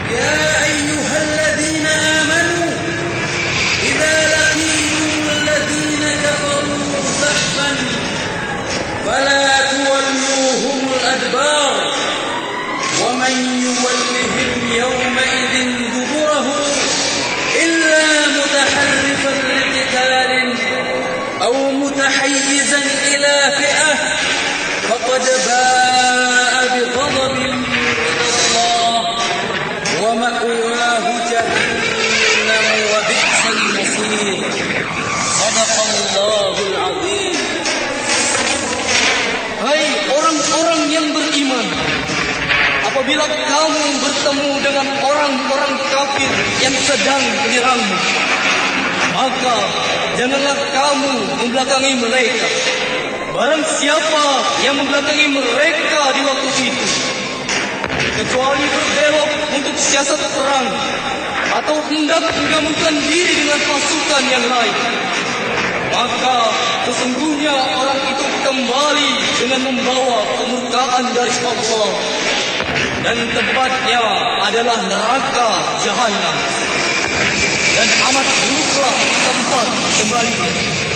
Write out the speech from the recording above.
يا أيها الذين آمنوا إذا لقيتم الذين كفروا زحفا فلا تولوهم الأدبار ومن يولهم يومئذ دبره إلا متحرفا لقتال أو متحيزا إلى فئة فقد باء بغضب من الله ومأواه جهنم وبئس المصير. صدق الله العظيم. Hai orang-orang yang beriman, apabila kamu bertemu dengan orang-orang kafir yang sedang menyerangmu, maka janganlah kamu membelakangi mereka. Barang siapa yang membelakangi mereka di waktu itu, kecuali berbelok untuk siasat perang atau hendak menggabungkan diri dengan pasukan yang lain, maka sesungguhnya orang itu kembali dengan membawa kemurkaan dari Allah, dan tempatnya adalah neraka jahanam, dan amat buruklah tempat kembali.